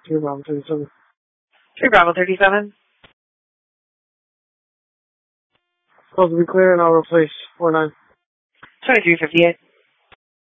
3 Bravo 37. 3 Bravo 37. Supposed to be clear, and I'll replace 49. 2358.